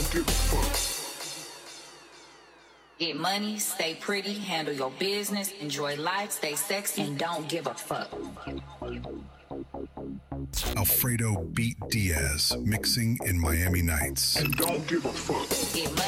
Get money, stay pretty, handle your business, enjoy life, stay sexy, and don't give a fuck. Alfredo Beat Diaz, mixing in Miami Nights. And don't give a fuck. Get money.